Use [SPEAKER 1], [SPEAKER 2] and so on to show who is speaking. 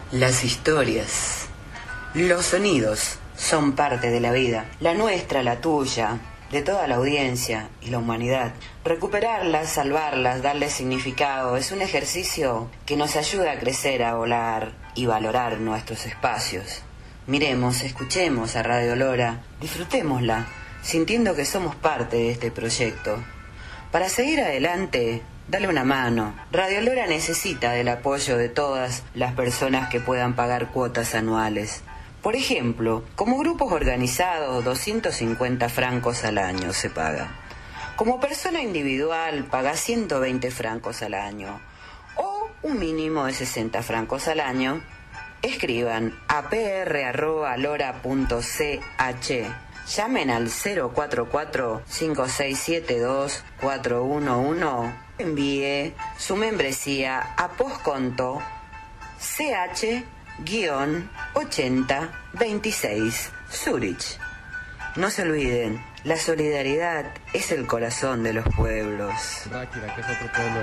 [SPEAKER 1] Las historias, los sonidos son parte de la vida, la nuestra, la tuya, de toda la audiencia y la humanidad. Recuperarlas, salvarlas, darles significado es un ejercicio que nos ayuda a crecer, a volar y valorar nuestros espacios. Miremos, escuchemos a Radio Lora, disfrutémosla, sintiendo que somos parte de este proyecto. Para seguir adelante, dale una mano. Radio Lora necesita del apoyo de todas las personas que puedan pagar cuotas anuales. Por ejemplo, como grupos organizados, 250 francos al año se paga. Como persona individual, paga 120 francos al año. O un mínimo de 60 francos al año. Escriban a pr@lora.ch. Llamen al 044-5672-411. Envíe su membresía a postconto CH-8026 Zurich. No se olviden, la solidaridad es el corazón de los pueblos.
[SPEAKER 2] Ráquira, que es otro pueblo